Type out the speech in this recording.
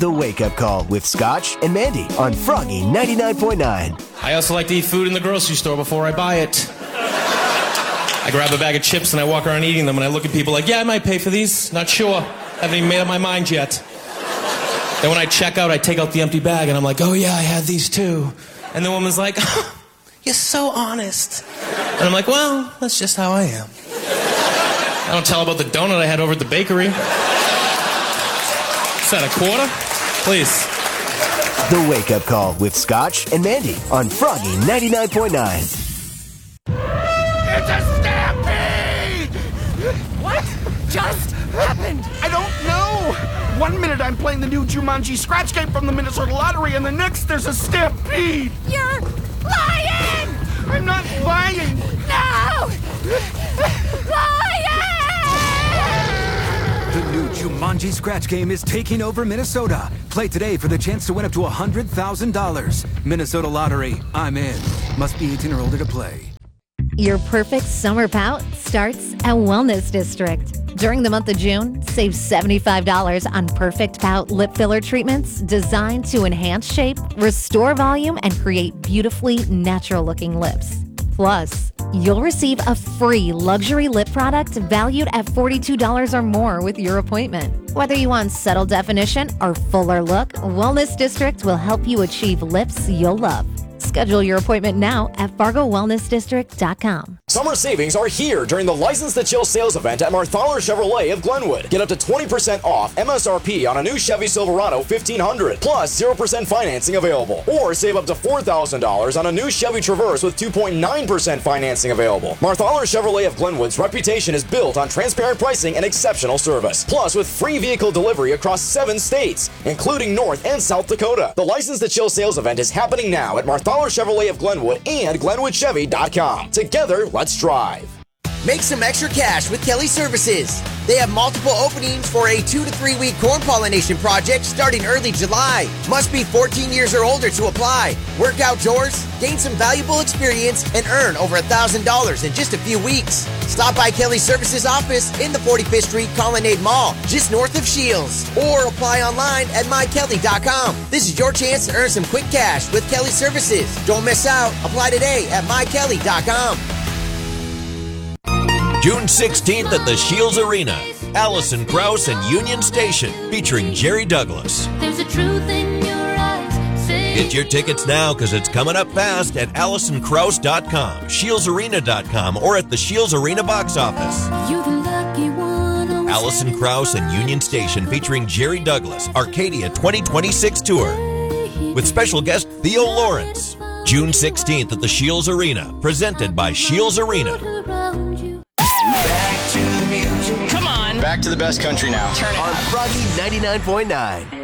The Wake Up Call with Scotch and Mandy on Froggy 99.9. I also like to eat food in the grocery store before I buy it. I grab a bag of chips and I walk around eating them and I look at people like, yeah, I might pay for these. Not sure. Haven't even made up my mind yet. Then when I check out, I take out the empty bag and I'm like, oh yeah, I had these too. And the woman's like, oh, you're so honest. And I'm like, well, that's just how I am. I don't tell about the donut I had over at the bakery. Is that a quarter? Please. The Wake Up Call with Scotch and Mandy on Froggy 99.9. It's a stampede! What just happened? I don't know. 1 minute I'm playing the new Jumanji scratch game from the Minnesota Lottery, and the next there's a stampede. You're lying! I'm not lying. No! Lying! The new Jumanji scratch game is taking over Minnesota. Play today for the chance to win up to $100,000. Minnesota Lottery. I'm in. Must be 18 or older to play. Your perfect summer pout starts at Wellness District. During the month of June, save $75 on Perfect Pout lip filler treatments designed to enhance shape, restore volume, and create beautifully natural-looking lips. Plus, you'll receive a free luxury lip product valued at $42 or more with your appointment. Whether you want subtle definition or fuller look, Wellness District will help you achieve lips you'll love. Schedule your appointment now at FargoWellnessDistrict.com. Summer savings are here during the License to Chill sales event at Marthaler Chevrolet of Glenwood. Get up to 20% off MSRP on a new Chevy Silverado 1500, plus 0% financing available. Or save up to $4,000 on a new Chevy Traverse with 2.9% financing available. Marthaler Chevrolet of Glenwood's reputation is built on transparent pricing and exceptional service. Plus, with free vehicle delivery across 7 states, including North and South Dakota. The License to Chill sales event is happening now at Marthaler Chevrolet of Glenwood and GlenwoodChevy.com. Together, let's drive. Make some extra cash with Kelly Services. They have multiple openings for a 2 to 3 week corn pollination project starting early July. Must be 14 years or older to apply. Work outdoors, gain some valuable experience, and earn over $1,000 in just a few weeks. Stop by Kelly Services office in the 45th Street Colonnade Mall, just north of Shields, or apply online at mykelly.com. This is your chance to earn some quick cash with Kelly Services. Don't miss out. Apply today at mykelly.com. June 16th at the Shields Arena, Allison Krauss and Union Station, featuring Jerry Douglas. There's a truth in your eyes. Get your tickets now because it's coming up fast at AllisonKrauss.com, ShieldsArena.com, or at the Shields Arena box office. You're the lucky one. Allison Krauss and Union Station, featuring Jerry Douglas, Arcadia 2026 tour, with special guest Theo Lawrence. June 16th at the Shields Arena, presented by Shields Arena. Back to the music. Come on. Back to the best country now. Turn it on Froggy 99.9.